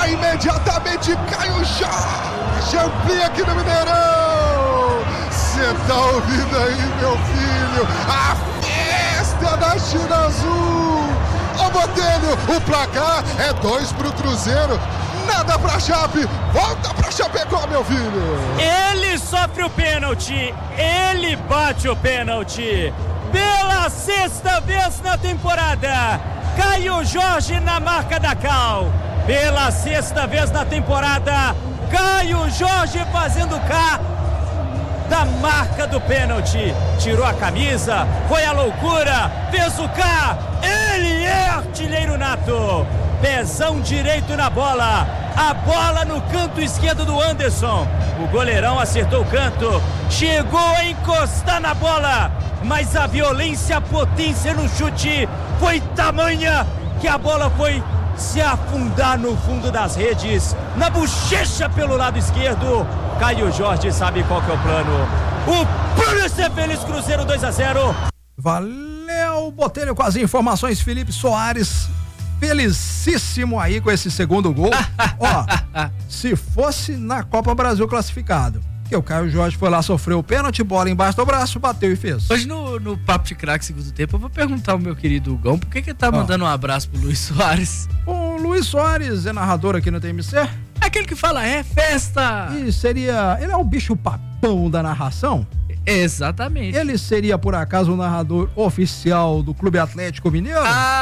imediatamente Caio Jorge amplia aqui no Mineirão. Você tá ouvindo aí, meu filho? A festa da China Azul. Ô Botelho, o placar é 2 pro Cruzeiro. Nada pra Chape, volta pra Chapecó, meu filho. Ele sofre o pênalti, ele bate o pênalti. Pela 6ª vez na temporada, Caio Jorge na marca da Cal. Pela 6ª vez na temporada, Caio Jorge fazendo K da marca do pênalti. Tirou a camisa, foi a loucura, fez o K. Ele é artilheiro nato. Pezão direito na bola, a bola no canto esquerdo do Anderson. O goleirão acertou o canto, chegou a encostar na bola, mas a violência, a potência no chute foi tamanha que a bola foi se afundar no fundo das redes, na bochecha pelo lado esquerdo. Caio Jorge sabe qual que é o plano. O plano é ser feliz. Cruzeiro 2-0. Valeu, Botelho, com as informações. Felipe Soares felicíssimo aí com esse segundo gol. Ó, se fosse na Copa Brasil classificado, que o Caio Jorge foi lá, sofreu o pênalti, bola embaixo do braço, bateu e fez. Hoje no Papo de Craque segundo tempo, eu vou perguntar ao meu querido Hugão por que ele tá mandando um abraço pro Luiz Soares. O Luiz Soares é narrador aqui no TMC? É aquele que fala, é festa! E seria, ele é o bicho papão da narração? Exatamente. Ele seria, por acaso, o narrador oficial do Clube Atlético Mineiro?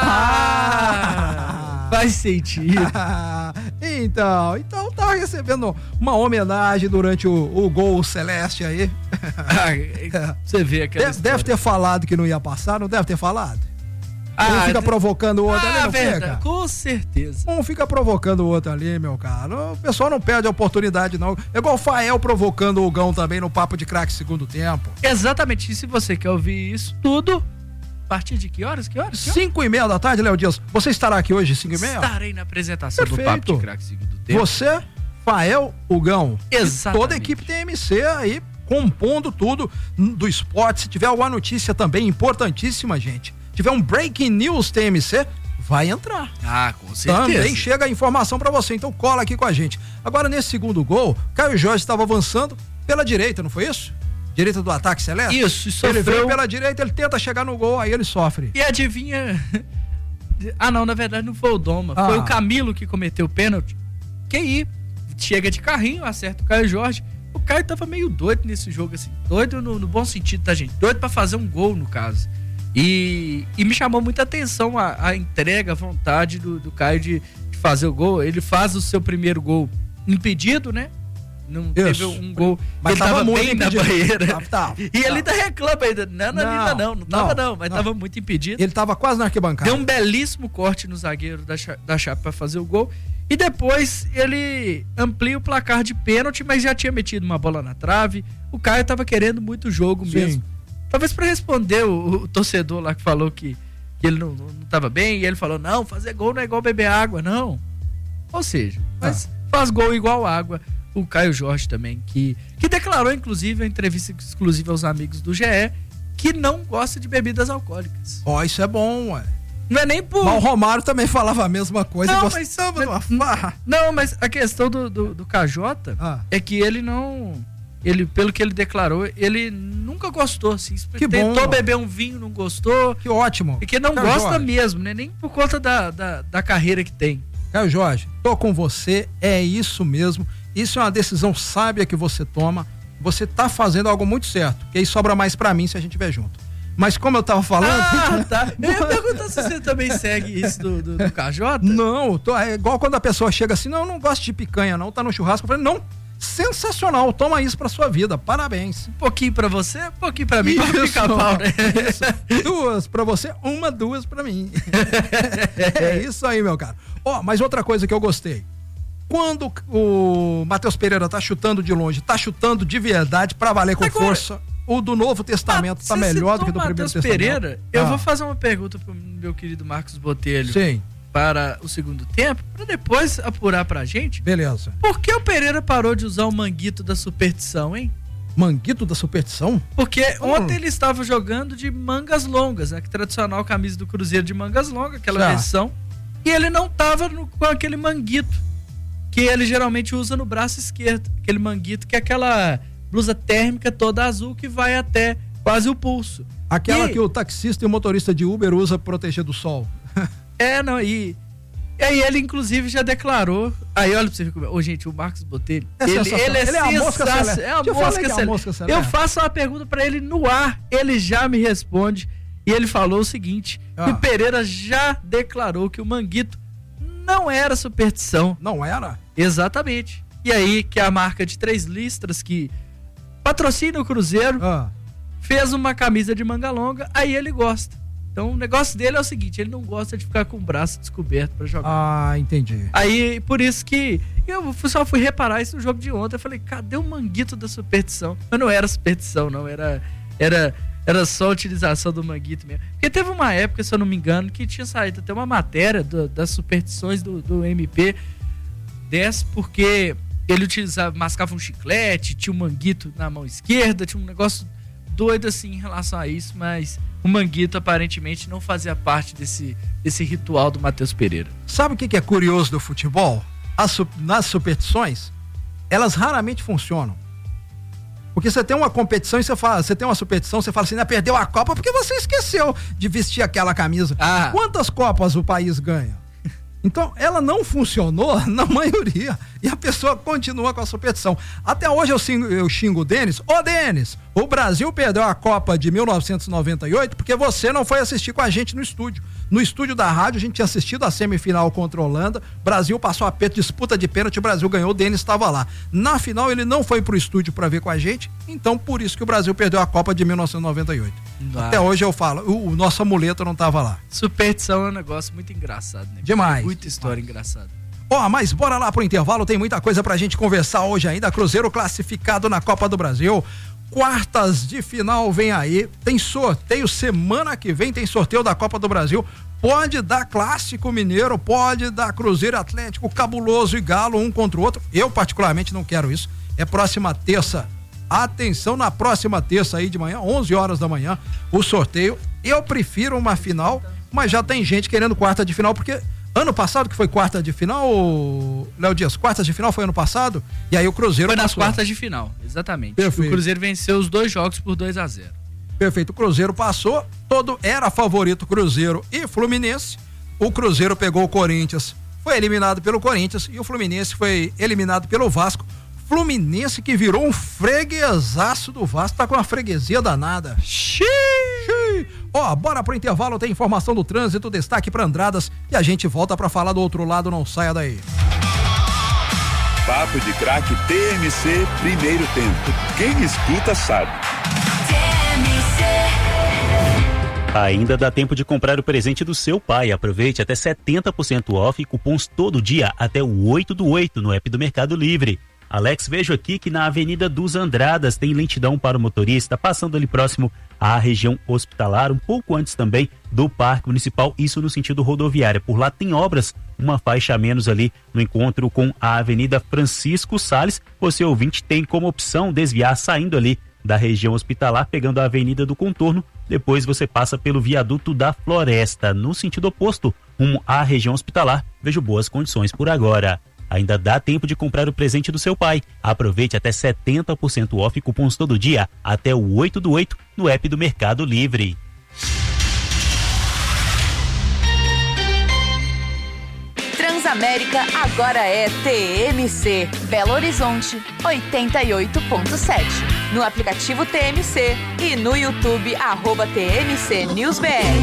Faz sentido. Então tá recebendo uma homenagem durante o gol celeste aí. Você vê aquela deve ter falado que não ia passar, não deve ter falado? Um fica provocando o outro ali, não fica? Com certeza. Um fica provocando o outro ali, meu cara. O pessoal não perde a oportunidade, não. É igual o Fael provocando o Gão também no Papo de Craque segundo tempo. Exatamente. E se você quer ouvir isso tudo, a partir de que horas? 5:30 da tarde, Léo Dias. Você estará aqui hoje, 5:30? Estarei na apresentação do Papo de Craque segundo tempo. Você, Fael, o Gão. Exatamente. E toda a equipe TMC aí, compondo tudo do esporte. Se tiver alguma notícia também importantíssima, gente, tiver um breaking news TMC, vai entrar. Com certeza. Também chega a informação pra você, então cola aqui com a gente. Agora, nesse segundo gol, Caio Jorge estava avançando pela direita, não foi isso? Direita do ataque celeste? Isso, sofreu. Ele veio pela direita, ele tenta chegar no gol, aí ele sofre. E adivinha... não, na verdade não foi o Doma, foi o Camilo que cometeu o pênalti. Que aí, chega de carrinho, acerta o Caio Jorge. O Caio tava meio doido nesse jogo, assim, doido no bom sentido, tá, gente? Doido pra fazer um gol, no caso. E me chamou muita atenção a entrega, a vontade do Caio de fazer o gol. Ele faz o seu primeiro gol impedido, né? Não teve um gol, mas ele tava muito bem impedido. Na barreira. E ele ainda reclama ainda. Não, mas tava muito impedido. Ele tava quase na arquibancada. Deu um belíssimo corte no zagueiro da Chape pra fazer o gol. E depois ele amplia o placar de pênalti, mas já tinha metido uma bola na trave. O Caio tava querendo muito o jogo mesmo. Talvez para responder o torcedor lá que falou que ele não tava bem, e ele falou, não, fazer gol não é igual beber água, não. Ou seja, mas faz gol igual água. O Caio Jorge também, que declarou, inclusive, a entrevista exclusiva aos amigos do GE, que não gosta de bebidas alcoólicas. Isso é bom, ué. Não é nem por... Mas o Romário também falava a mesma coisa. Não, mas a questão do KJ é que ele não... pelo que ele declarou, ele nunca gostou, assim. Tentou beber um vinho, não gostou. Que ótimo. E que não Caio gosta Jorge. mesmo, né? Nem por conta da carreira que tem. Caio Jorge, tô com você, é isso mesmo. Isso é uma decisão sábia que você toma. Você tá fazendo algo muito certo, que aí sobra mais pra mim se a gente estiver junto. Mas como eu tava falando... Tá. Eu ia perguntar se você também segue isso do KJ. Não, é igual quando a pessoa chega assim, não gosto de picanha não, tá no churrasco. Eu falei, não, sensacional, toma isso pra sua vida, parabéns. Um pouquinho pra você, um pouquinho pra mim. Pica-pau, né? Isso. 2 pra você, 2 pra mim. É isso aí, meu cara. Mas outra coisa que eu gostei. Quando o Matheus Pereira tá chutando de longe, tá chutando de verdade pra valer com força, o do Novo Testamento tá melhor do que do Primeiro Testamento. Pereira, eu vou fazer uma pergunta pro meu querido Marcos Botelho. Sim. Para o segundo tempo, para depois apurar pra gente. Beleza. Por que o Pereira parou de usar o manguito da superstição, hein? Manguito da superstição? Porque ontem ele estava jogando de mangas longas, a tradicional camisa do Cruzeiro de mangas longas, aquela versão, e ele não tava com aquele manguito. que ele geralmente usa no braço esquerdo, aquele manguito que é aquela blusa térmica toda azul que vai até quase o pulso. Aquela que o taxista e o motorista de Uber usa pra proteger do sol. E aí ele inclusive já declarou, aí olha pra você ver como gente, o Marcos Botelho, ele é a mosca celeste. Eu faço uma pergunta pra ele no ar, ele já me responde, e ele falou o seguinte, que o Pereira já declarou que o manguito não era superstição. Não era? Exatamente. E aí que a marca de 3 listras que patrocina o Cruzeiro fez uma camisa de manga longa, aí ele gosta. Então o negócio dele é o seguinte, ele não gosta de ficar com o braço descoberto pra jogar. Ah, entendi. Aí, por isso que eu só fui reparar isso no jogo de ontem, eu falei, cadê o manguito da superstição? Mas não era superstição, não, era só a utilização do manguito mesmo. Porque teve uma época, se eu não me engano, que tinha saído até uma matéria das superstições do MP 10, porque ele mascava um chiclete, tinha um manguito na mão esquerda, tinha um negócio doido assim em relação a isso, mas o manguito aparentemente não fazia parte desse ritual do Matheus Pereira. Sabe o que é curioso do futebol? Nas superstições, elas raramente funcionam. Porque você tem uma competição e você tem uma superstição, você fala assim, perdeu a Copa porque você esqueceu de vestir aquela camisa. Quantas Copas o país ganha? Então, ela não funcionou na maioria e a pessoa continua com a superstição. Até hoje eu xingo o Denis. Ô, Denis, o Brasil perdeu a Copa de 1998 porque você não foi assistir com a gente no estúdio. No estúdio da rádio, a gente tinha assistido a semifinal contra a Holanda, Brasil passou aperto, disputa de pênalti, o Brasil ganhou, o Denis estava lá. Na final, ele não foi pro estúdio para ver com a gente, então por isso que o Brasil perdeu a Copa de 1998. Até hoje eu falo, o nosso amuleto não estava lá. Superstição é um negócio muito engraçado, né? Demais. Muita história engraçada. Mas bora lá pro intervalo, tem muita coisa pra gente conversar hoje ainda. Cruzeiro classificado na Copa do Brasil, quartas de final vem aí, tem sorteio semana que vem, tem sorteio da Copa do Brasil, pode dar Clássico Mineiro, pode dar Cruzeiro, Atlético, Cabuloso e Galo um contra o outro. Eu particularmente não quero isso, é próxima terça, atenção, na próxima terça aí de manhã, 11 horas da manhã, o sorteio. Eu prefiro uma final, mas já tem gente querendo quarta de final, porque ano passado que foi quarta de final, Léo Dias, quartas de final foi ano passado, e aí o Cruzeiro foi nas quartas de final, exatamente. Perfeito. O Cruzeiro venceu os 2 jogos por 2-0. Perfeito, o Cruzeiro passou, era favorito Cruzeiro e Fluminense, o Cruzeiro pegou o Corinthians, foi eliminado pelo Corinthians, e o Fluminense foi eliminado pelo Vasco. Fluminense que virou um freguesaço do Vasco, tá com uma freguesia danada. Bora pro intervalo, tem informação do trânsito, destaque para Andradas e a gente volta para falar do outro lado, não saia daí. Papo de Craque TMC, primeiro tempo. Quem escuta sabe. Ainda dá tempo de comprar o presente do seu pai. Aproveite até 70% off e cupons todo dia até o 8/8 no app do Mercado Livre. Alex, vejo aqui que na Avenida dos Andradas tem lentidão para o motorista, passando ali próximo à região hospitalar, um pouco antes também do Parque Municipal, isso no sentido rodoviário. Por lá tem obras, uma faixa a menos ali no encontro com a Avenida Francisco Salles. Você, ouvinte, tem como opção desviar saindo ali da região hospitalar, pegando a Avenida do Contorno, depois você passa pelo Viaduto da Floresta, no sentido oposto, rumo à região hospitalar. Vejo boas condições por agora. Ainda dá tempo de comprar o presente do seu pai. Aproveite até 70% off e cupons todo dia até o 8/8 no app do Mercado Livre. Transamérica agora é TMC, Belo Horizonte 88.7. No aplicativo TMC e no YouTube @TMC NewsBR.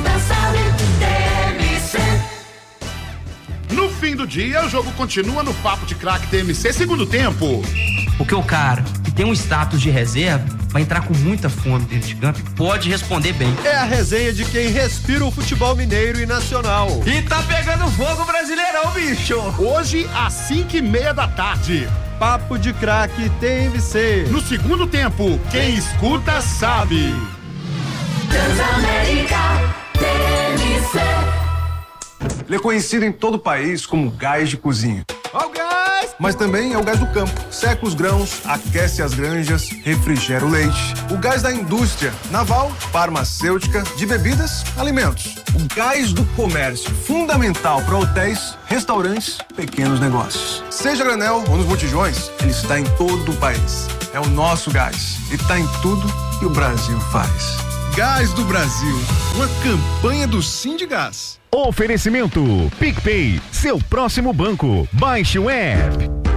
No fim do dia, o jogo continua no Papo de Craque TMC, segundo tempo. Porque o cara que tem um status de reserva vai entrar com muita fome dentro de campo e pode responder bem. É a resenha de quem respira o futebol mineiro e nacional. E tá pegando fogo Brasileirão, bicho! Hoje, às 5:30 da tarde. Papo de Craque TMC. No segundo tempo, quem escuta sabe. Transamérica TMC. Ele é conhecido em todo o país como gás de cozinha. Ó o gás! gás! Mas também é o gás do campo. Seca os grãos, aquece as granjas, refrigera o leite. O gás da indústria, naval, farmacêutica, de bebidas, alimentos. O gás do comércio, fundamental para hotéis, restaurantes, pequenos negócios. Seja granel ou nos botijões, ele está em todo o país. É o nosso gás e está em tudo que o Brasil faz. Gás do Brasil, uma campanha do Sindigás. Oferecimento PicPay, seu próximo banco. Baixe o app.